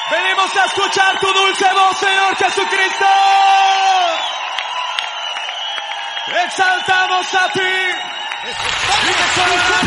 Venimos a escuchar tu dulce voz, Señor Jesucristo. Exaltamos a ti.